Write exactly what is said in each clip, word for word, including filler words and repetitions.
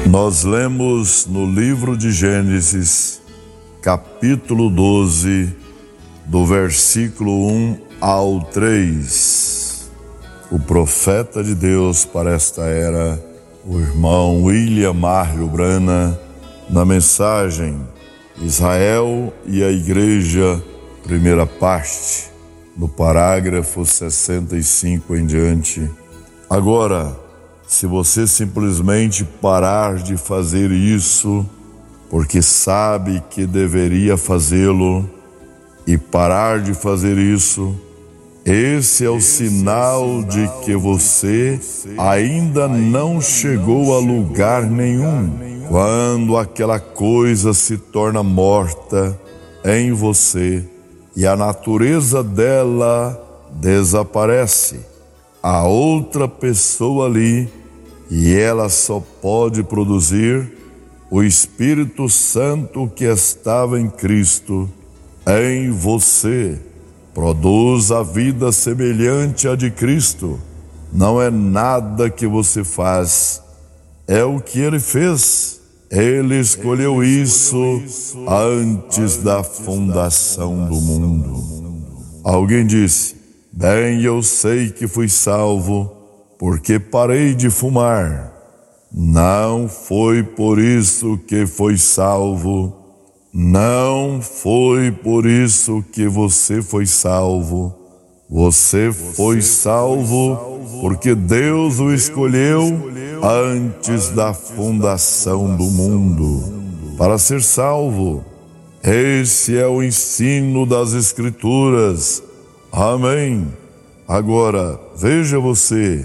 Nós lemos no livro de Gênesis, capítulo doze, do versículo um ao três. O profeta de Deus para esta era, o irmão William Marley Brana, na mensagem Israel e a Igreja, primeira parte, no parágrafo sessenta e cinco em diante. Agora, se você simplesmente parar de fazer isso, porque sabe que deveria fazê-lo, e parar de fazer isso, esse é o sinal de que você ainda não chegou a lugar nenhum. Quando aquela coisa se torna morta em você e a natureza dela desaparece, a outra pessoa ali, e ela só pode produzir o Espírito Santo que estava em Cristo em você. Produz a vida semelhante à de Cristo. Não é nada que você faz, é o que Ele fez. Ele escolheu isso antes da fundação do mundo. Alguém disse: bem, eu sei que fui salvo porque parei de fumar. Não foi por isso que foi salvo. Não foi por isso que você foi salvo. Você foi salvo porque Deus o escolheu antes da fundação do mundo para ser salvo. Esse é o ensino das Escrituras. Amém. Agora, veja você,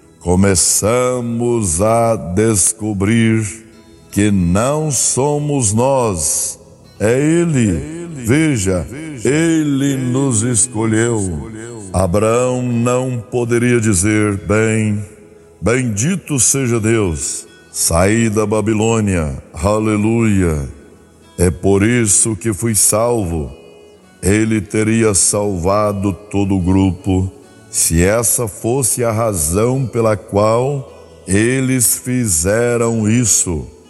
começamos a descobrir que não somos nós, é Ele. Veja, Ele nos escolheu. Abraão não poderia dizer: bem, bendito seja Deus, saí da Babilônia, aleluia, é por isso que fui salvo. Ele teria salvado todo o grupo, se essa fosse a razão pela qual eles fizeram isso.